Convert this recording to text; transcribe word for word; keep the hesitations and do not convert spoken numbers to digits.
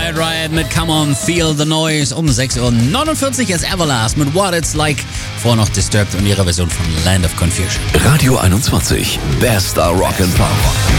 Quiet Riot mit Come On, Feel the Noise. Um sechs Uhr neunundvierzig ist Everlast mit What It's Like. Vor noch Disturbed und ihrer Version von Land of Confusion. Radio einundzwanzig, bester Rock'n'Pop.